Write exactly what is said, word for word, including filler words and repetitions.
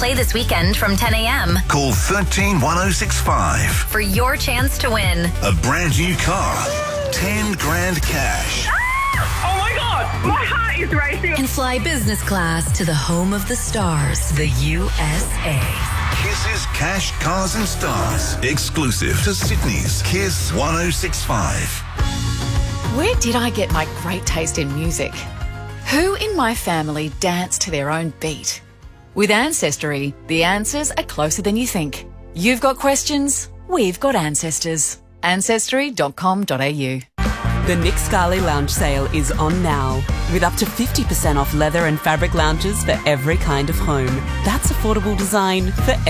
Play this weekend from ten a.m. Call thirteen one oh six five for your chance to win a brand new car, ten grand cash. Oh my God, my heart is racing. And fly business class to the home of the stars, the U S A. Kiss's Cash, Cars and Stars. Exclusive to Sydney's Kiss one oh six five. Where did I get my great taste in music? Who in my family dance to their own beat? With Ancestry, the answers are closer than you think. You've got questions, we've got ancestors. ancestry dot com dot a u. The Nick Scali Lounge sale is on now, with up to fifty percent off leather and fabric lounges for every kind of home. That's affordable design for